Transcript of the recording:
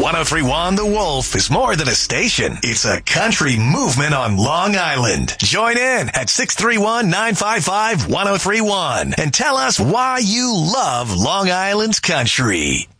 1031 The Wolf is more than a station. It's a country movement on Long Island. Join in at 631-955-1031 and tell us why you love Long Island's country.